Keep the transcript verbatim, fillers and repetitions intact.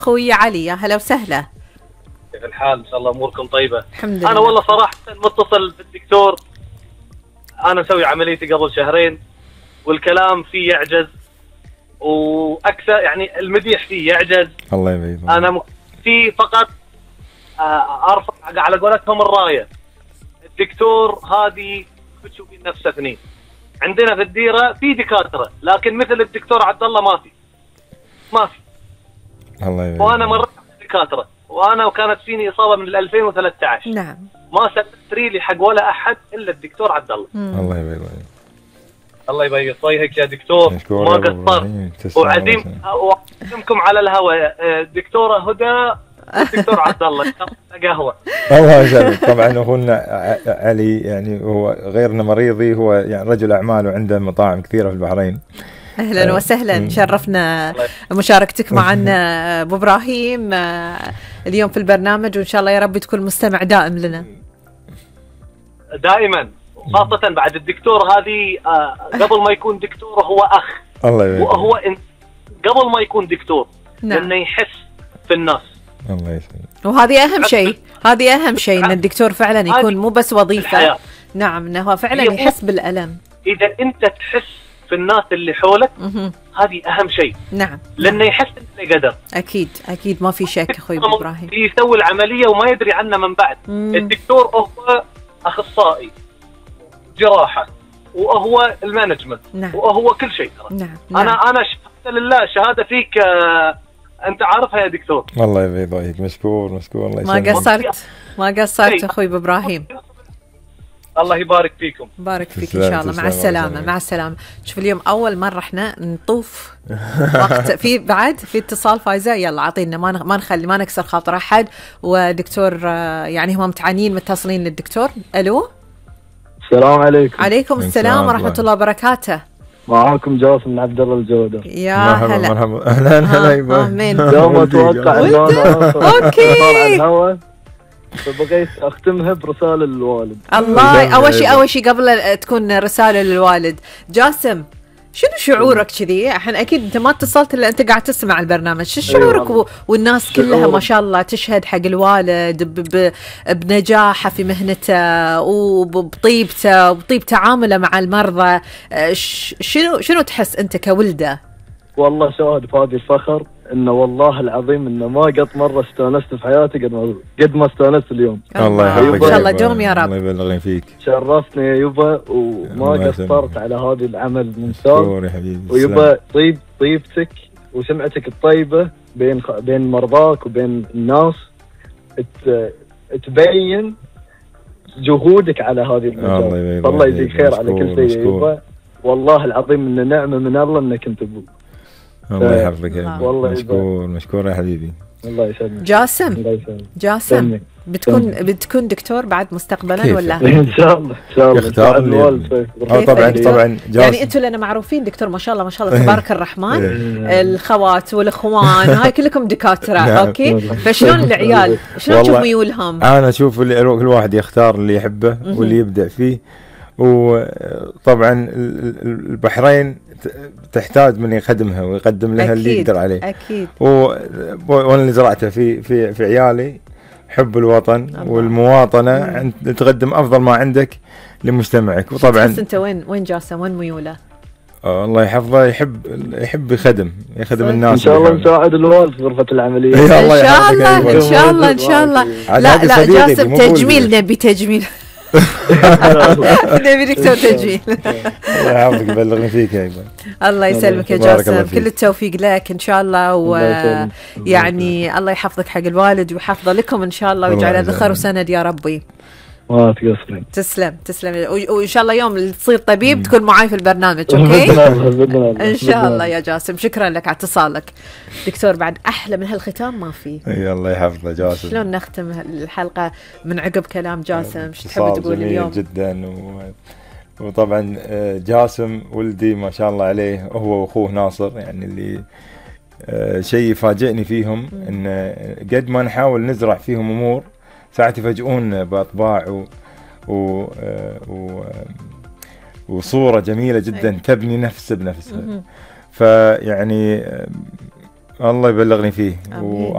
خوي علي، يا هلا وسهلا. كيف الحال؟ ان شاء الله اموركم طيبه. الحمد لله. انا والله صراحه متصل بالدكتور، انا مسوي عمليتي قبل شهرين والكلام فيه يعجز، واكثر يعني المديح فيه يعجز. الله يبيض. انا م... في فقط ارفع على قولتهم الرايه. الدكتور هذه بتشوفين نفسه اثنين. عندنا في الديره في دكاتره، لكن مثل الدكتور عبد الله ما في ما في الله يبيض. وانا مريت دكاتره، وانا وكانت فيني اصابه من ألفين وثلاثة عشر. نعم. ما سلمت ريلي حق ولا احد الا الدكتور عبد الله. الله يبيض. الله يبيض وجهك يا دكتور، ما قصرت. وعزيم واعزمكم على الهواء الدكتوره هدى والدكتور عبد الله قهوه. الله يسلمك. طبعا اخونا علي يعني هو غيرنا مريضي، هو يعني رجل اعمال وعنده مطاعم كثيره في البحرين. اهلا وسهلا، شرفنا مشاركتك معنا ابو ابراهيم اليوم في البرنامج، وان شاء الله يا رب تكون مستمع دائم لنا. دائما، خاصه بعد الدكتور هذه قبل ما يكون دكتور هو اخ. الله يبارك. وهو قبل ما يكون دكتور نعم. لانه يحس في الناس. الله يسلمك. وهذه اهم شيء، هذه اهم شيء ان الدكتور فعلا يكون مو بس وظيفه. نعم، انه هو فعلا يحس بالالم. اذا انت تحس في الناس اللي حولك هذه اهم شيء. نعم، لانه يحس انه قدر. اكيد اكيد ما في شك اخوي ابو ابراهيم. يسوي العمليه وما يدري عنه من بعد. مم. الدكتور هو اخصائي جراحه، وهو المانجمنت. نعم. وهو كل شيء. نعم. انا نعم. انا شهاده لله، شهاده فيك آه انت عارفها يا دكتور. الله يبيض وجهك. مشكور مشكور. الله يسلمك. ما قصرت ما قصرت اخوي ابو ابراهيم. الله يبارك فيكم. بارك فيك ان شاء الله. مع السلامه مع السلامه. شوف اليوم اول مره احنا نطوف وقت في بعد في اتصال فايزه، يلا اعطينا، ما ما نخلي ما نكسر خاطر احد. ودكتور يعني هم متعانين متصلين للدكتور. الو، السلام عليكم. عليكم السلام ورحمه الله وبركاته. معاكم جاسم من عبد الله الجودة. يا هلا مرحبا. اهلا هلا يبا. يوم اتوقع انه اوكي فبغيت اختمها برسالة للوالد. الله. اول شيء اول شيء قبل تكون رسالة للوالد، جاسم شنو شعورك كذي؟ احنا اكيد انت ما اتصلت الا انت قاعد تسمع البرنامج، شو شعورك و... والناس كلها ما شاء الله تشهد حق الوالد ب... ب... بنجاحه في مهنته وبطيبته وبطيب تعامله مع المرضى. ش... شنو شنو تحس انت كولده؟ والله شاهد بهذه الفخر انه والله العظيم انه ما قد مره استانست في حياتي قد ما قد ما استانست اليوم. الله يحفظك ان شاء الله دوم يا رب. الله يبلغني فيك. شرفتني يا يبا وما قصرت على هذا العمل الممتاز. شكرا يا حبيبي. ويبا طيب طيبتك وسمعتك الطيبه بين خ... بين مرضاك وبين الناس ت... تبين جهودك على هذه المجال. الله يجزيك خير على كل شيء يبا. والله العظيم انه نعمه من الله انك انت ابوي. الله يحفظك يا والله. مشكور مشكور يا حبيبي. الله يسلمك. جاسم الله يسلمك. جاسم بتكون بتكون دكتور بعد مستقبلا ولا؟ ان شاء الله ان شاء الله. يختار الوالد. طبعا طبعا يعني انتم لنا معروفين دكتور ما شاء الله ما شاء الله تبارك الرحمن. الخوات والاخوان هاي كلكم دكاتره. اوكي، فشلون العيال شلون تشوف ميولهم؟ انا اشوف كل واحد يختار اللي يحبه واللي يبدع فيه. وطبعا البحرين تحتاج من يخدمها ويقدم لها اللي يقدر عليه. اكيد. وانا اللي زرعته في في في عيالي حب الوطن الله. والمواطنه، تقدم افضل ما عندك لمجتمعك. وطبعا بس انت وين وين جاسم وين ميوله؟ آه الله يحفظه، يحب يحب يخدم يخدم الناس. ان شاء الله نساعد الوالد في غرفة العملية. ان شاء الله ان شاء الله ان شاء الله. لا لا جاسم تجميل، نبي تجميل. نبي دكتور تجميل. الله يحفظك يبلغني فيك يا ايمن. الله يسلمك يا جاسم، كل التوفيق لك ان شاء الله. ويعني الله يحفظك حق الوالد ويحفظه لكم ان شاء الله ويجعله ذخر وسند يا ربي. ما تقصرين. تسلم تسلم. وان شاء الله يوم تصير طبيب تكون معاي في البرنامج. اوكي ان شاء الله يا جاسم. شكرا لك على اتصالك دكتور. بعد احلى من هالختام ما في. اي الله يحفظه جاسم. شلون نختم الحلقه من عقب كلام جاسم؟ ايش تحب تقول اليوم؟ جدا و... وطبعا جاسم ولدي ما شاء الله عليه، هو واخوه ناصر، يعني اللي شيء يفاجئني فيهم ان قد ما نحاول نزرع فيهم امور ساعات يفاجئون باطباع و... و... و... وصورة جميلة جدا تبني نفس بنفسها. فيعني الله يبلغني فيه.